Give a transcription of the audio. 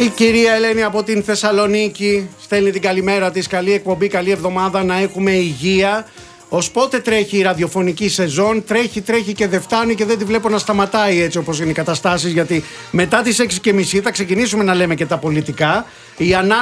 Η κυρία Ελένη από την Θεσσαλονίκη στέλνει την καλημέρα της. Καλή εκπομπή, καλή εβδομάδα, να έχουμε υγεία. Ως πότε τρέχει η ραδιοφωνική σεζόν? Τρέχει και δεν φτάνει και δεν τη βλέπω να σταματάει έτσι όπως είναι οι καταστάσεις, γιατί μετά τις 6:30 θα ξεκινήσουμε να λέμε και τα πολιτικά. Η